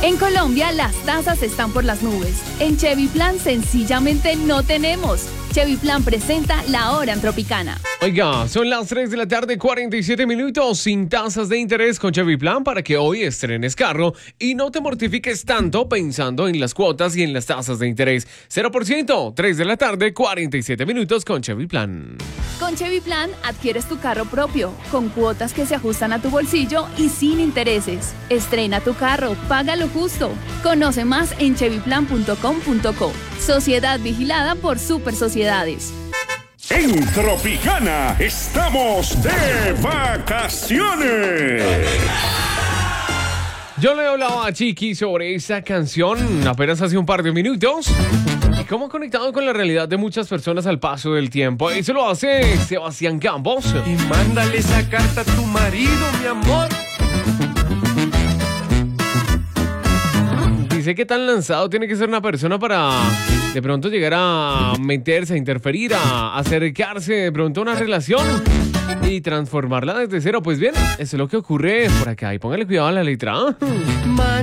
En Colombia, las tasas están por las nubes. En Chevy Plan, sencillamente no tenemos. Chevy Plan presenta La Hora en Tropicana. Oiga, son las 3 de la tarde, 47 minutos, sin tasas de interés con Chevy Plan para que hoy estrenes carro y no te mortifiques tanto pensando en las cuotas y en las tasas de interés. 0%, 3 de la tarde, 47 minutos con Chevy Plan. Con Chevy Plan, adquieres tu carro propio, con cuotas que se ajustan a tu bolsillo y sin intereses. Estrena tu carro, págalo justo. Conoce más en chevyplan.com.co. Sociedad vigilada por Super Sociedades. En Tropicana estamos de vacaciones. Yo le hablaba a Chiqui sobre esa canción apenas hace un par de minutos y cómo ha conectado con la realidad de muchas personas al paso del tiempo. Eso lo hace Sebastián Campos. Y mándale esa carta a tu marido, mi amor. Dice que tan lanzado tiene que ser una persona para de pronto llegar a meterse, a interferir, a acercarse de pronto a una relación y transformarla desde cero. Pues bien, eso es lo que ocurre por acá. Y póngale cuidado a la letra.